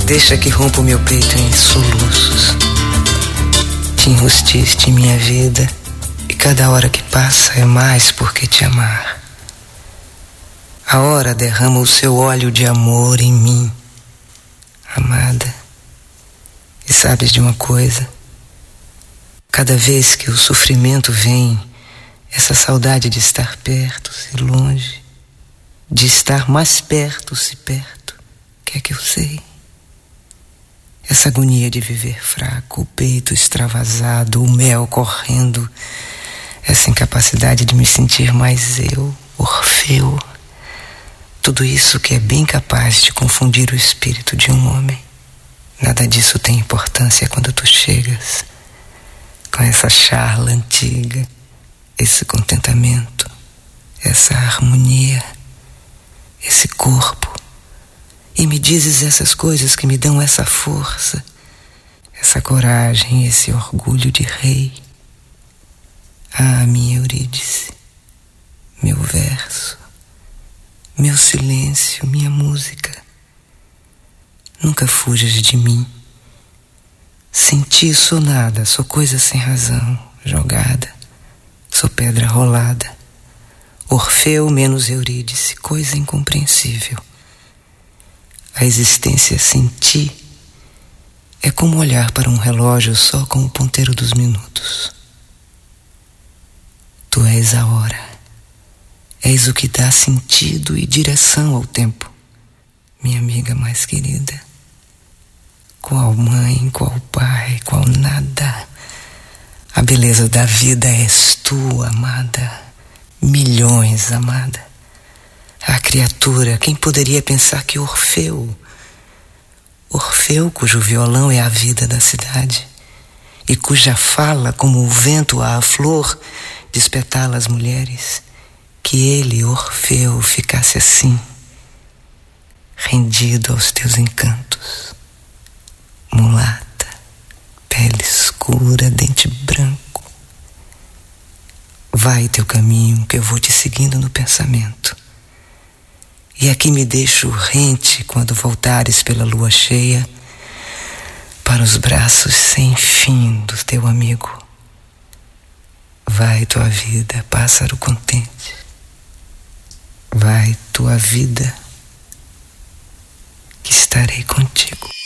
Deixa que rompa o meu peito em soluços. Te enrustiste em minha vida, e cada hora que passa é mais porque te amar. A hora derrama o seu óleo de amor em mim, amada. E sabes de uma coisa? Cada vez que o sofrimento vem, essa saudade de estar perto se longe, de estar mais perto se perto, que é que eu sei? Essa agonia de viver fraco, o peito extravasado, o mel correndo, essa incapacidade de me sentir mais eu, Orfeu. Tudo isso que é bem capaz de confundir o espírito de um homem. Nada disso tem importância quando tu chegas com essa charla antiga, esse contentamento, essa harmonia, esse corpo. E me dizes essas coisas que me dão essa força, essa coragem, esse orgulho de rei. Ah, minha Eurídice, meu verso, meu silêncio, minha música. Nunca fujas de mim. Sem ti sou nada, sou coisa sem razão, jogada. Sou pedra rolada. Orfeu menos Eurídice, coisa incompreensível. A existência sem ti é como olhar para um relógio só com o ponteiro dos minutos. Tu és a hora. És o que dá sentido e direção ao tempo, minha amiga mais querida. Qual mãe, qual pai, qual nada. A beleza da vida és tu, amada. Milhões, amada. A criatura, quem poderia pensar que Orfeu, cujo violão é a vida da cidade, e cuja fala, como o vento à flor, despetala as mulheres, que ele, Orfeu, ficasse assim, rendido aos teus encantos. Mulata, pele escura, dente branco. Vai teu caminho, que eu vou te seguindo no pensamento. E aqui me deixo rente quando voltares pela lua cheia para os braços sem fim do teu amigo. Vai tua vida, pássaro contente. Vai tua vida, que estarei contigo.